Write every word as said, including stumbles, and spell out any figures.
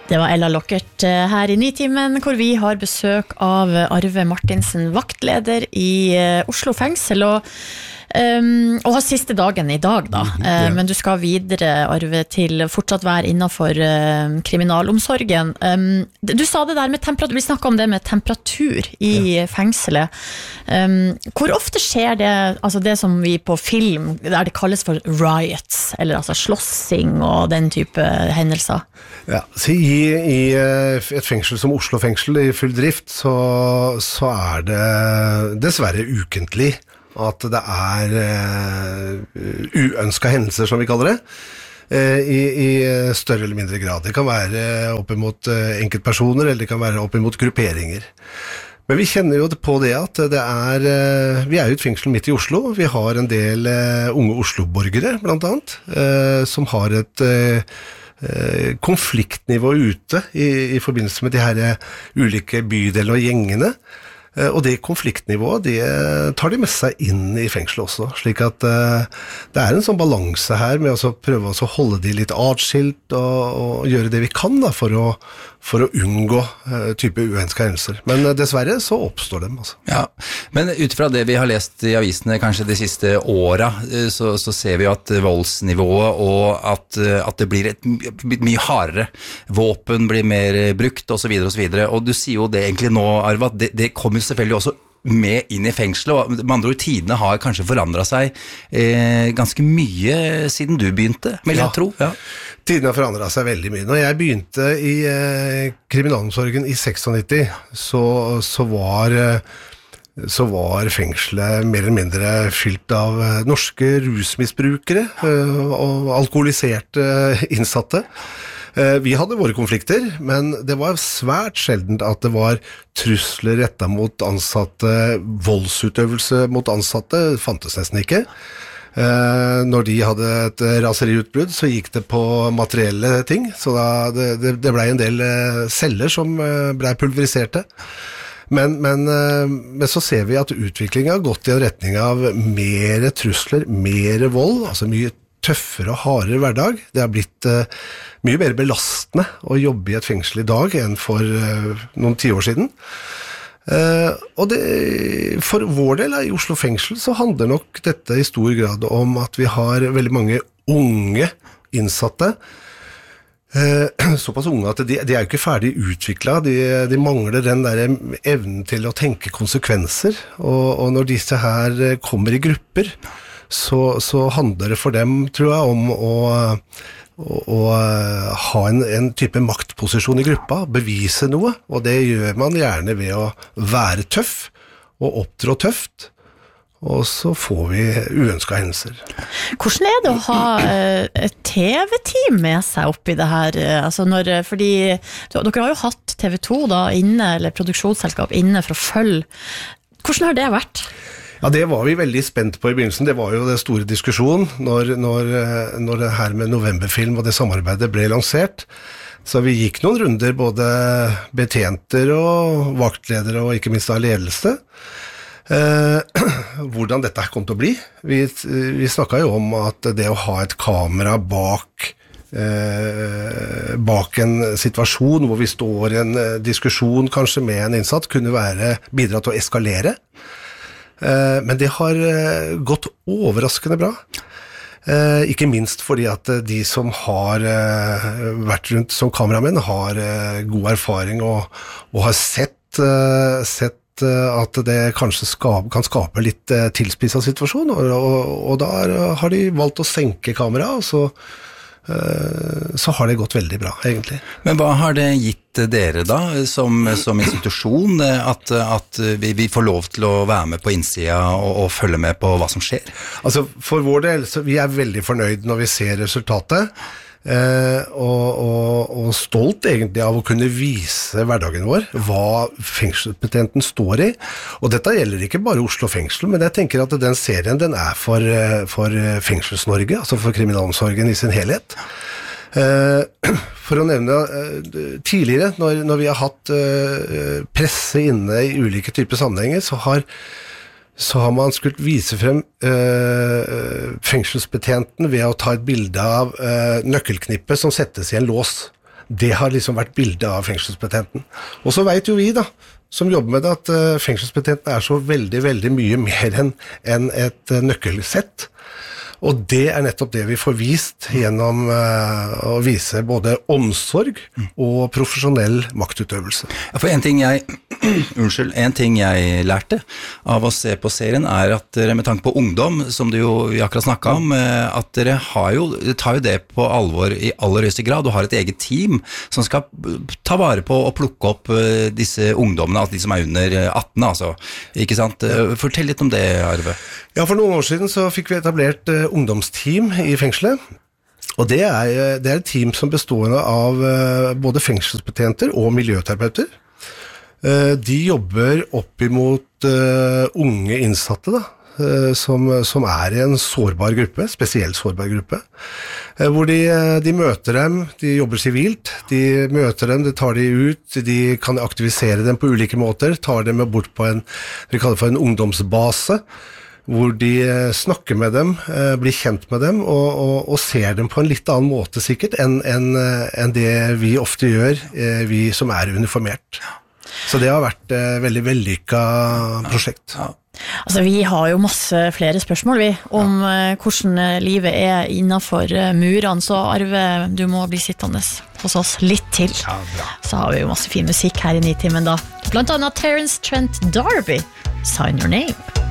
Det var Ella Lockert her i Nitimen, hvor vi har besøk av Arve Martinsen, vaktleder i Oslo fengsel, og, um, og har siste dagen i dag da. Mm, ja. Men du skal videre, Arve, til fortsatt være innenfor uh, kriminalomsorgen. Um, du sa det der med temperatur, vi snakket om det med temperatur i ja. fengselet. Um, hvor ofte skjer det, altså det som vi på film, der det kalles for riots, eller altså slåssing og den type hendelser? Ja, så i, i et fengsel som Oslo fengsel i full drift, så, så er det dessverre ukentlig at det er uh, uønsket hendelser, som vi kaller det, uh, i, i større eller mindre grad. Det kan være opp imot uh, enkeltpersoner, eller det kan være opp imot grupperinger. Men vi kjenner jo på det at det er, uh, vi er jo et fengsel midt i Oslo. Vi har en del uh, unge Oslo-borgere, blant annet, uh, som har et uh, konfliktnivå ute i, i forbindelse med de her ulike bydeler og gjengene, og det konfliktnivået det tar de med seg inn i fengselet også, slik at uh, det er en sånn balanse her med å prøve å holde de litt atskilt og, og gjøre det vi kan da, for, å, for å unngå uh, type uønskede hendelser, men uh, dessverre så oppstår dem altså. Ja, men utifra det vi har lest i avisene kanskje de siste åra, så, så ser vi jo at voldsnivået og at, at det blir et my- mye hardere, våpen blir mer brukt og så videre og så videre, og du sier jo det egentlig nå, Arve, at det, det kommer selvfølgelig også med inn i fengselet, og med andre ord, tidene har kanskje forandret seg eh, ganske mye siden du begynte, vil jeg ja. tro. Ja. Tidene har forandret seg veldig mye. Når jeg begynte i eh, kriminalomsorgen i nittioseksognitti, så, så var eh, så var fengselet mer eller mindre fylt av eh, norske rusmisbrukere eh, og alkoholiserte innsatte. Vi hadde våre konflikter, men det var svært sjeldent at det var trusler rettet mot ansatte, voldsutøvelse mot ansatte, fantes nesten ikke. Når de hadde et raseriutbrudd, så gikk det på materielle ting, så da det, det ble en del celler som ble pulveriserte. Men, men, men så ser vi at utviklingen har gått i en retning av mer trusler, mer vold, altså mye tøffere og hardere hverdag. Det har blitt uh, mye mer belastende å jobbe i et fengsel i dag enn for uh, noen tiår siden. Uh, og det, for vår del i Oslo fengsel så handler nok dette i stor grad om at vi har veldig mange unge innsatte, uh, såpass unge at de, de er jo ikke ferdig utviklet, de, de mangler den der evnen til å tenke konsekvenser, og, og når disse her kommer i grupper, Så, så handler det for dem, tror jeg, om å, å, å ha en, en type maktposisjon i gruppa, bevise noe, og det gjør man gjerne ved å være tøff og opptrå tøft, og så får vi uønskede hendelser. Hvordan er det å ha et T V-team med seg oppi det her? Altså når, fordi dere har jo hatt T V to da inne, eller produksjonsselskap inne for å følge. Hvordan har det vært? Ja, det var vi veldig spent på i begynnelsen. Det var jo det store diskusjonen når, når, når det her med novemberfilm og det samarbeidet ble lansert. Så vi gikk noen runder, både betjenter og vaktledere og ikke minst da ledelse. Eh, hvordan dette kom til å bli. Vi, vi snakket jo om at det å ha et kamera bak eh, bak en situasjon hvor vi står i en diskusjon kanskje med en innsatt, kunne være bidra til å eskalere. Men det har gått overraskende bra. Ikke minst fordi at de som har vært rundt som kameramenn har god erfaring og, og har sett, sett at det kanskje skap, kan skape litt tilspisset situasjon, og, og, og da har de valgt å senke kamera, og så så har det gått veldig bra, egentlig. Men hva har det gitt dere da, som, som institusjon, at, at vi, vi får lov til å være med på innsida og, og følge med på hva som skjer? Altså, for vår del, så vi er veldig fornøyd når vi ser resultatet, eh, og, og, og stolt egentlig av å kunne vise hverdagen vår, hva fengselsbetjenten står i, og dette gjelder ikke bare Oslo fengsel, men jeg tenker at den serien den er for, for Fengsels-Norge, altså for kriminalomsorgen i sin helhet. For å nevne tidligere, når, når vi har hatt presse inne i ulike typer sammenhenger, så har, så har man skulle vise frem fengselsbetjenten ved å ta et bilde av nøkkelknippet som settes i en lås. Det har liksom vært bildet av fengselsbetjenten. Og så vet jo vi da, som jobber med det, at uh, fengselsbetjenten er så veldig, veldig mye mer enn en et uh, nøkkelsett. Og det er nettopp det vi får vist gjennom uh, å vise både omsorg og profesjonell maktutøvelse. Ja, for en ting jeg, unnskyld, en ting jeg lærte av å se på serien er at dere med tanke på ungdom, som du jo vi akkurat snakket om, at dere har jo, tar jo det på alvor i aller høyeste grad, og har et eget team som skal ta vare på og plukke opp disse ungdommene, altså de som er under atten, altså, ikke sant? Fortell litt om det, Arve. Ja, for noen år siden så fikk vi etablert uh, ungdomsteam i fengselet, og det er, det er et team som består av uh, både fengselsbetjenter og miljøterapeuter. Uh, de jobber opp imot uh, unge innsatte da, uh, som, som er i en sårbar gruppe, spesielt sårbar gruppe, uh, hvor de, de møter dem, de jobber sivilt, de møter dem, de tar de ut, de kan aktivisere dem på ulike måter, tar dem bort på en, vi kaller det for en ungdomsbase, hvor de snakker med dem, blir kjent med dem, og, og, og ser dem på en litt annen måte sikkert, enn en, en det vi ofte gjør, vi som er uniformert. Så det har vært et veldig vellykket prosjekt. Ja. Altså, vi har jo masse flere spørsmål, vi, om ja. hvordan livet er innenfor murene, så Arve, du må bli sittende hos oss litt til. Ja, bra. Så har vi jo masse fin musikk her i Nitimen da. Blant annet Terence Trent D'Arby, Sign Your Name.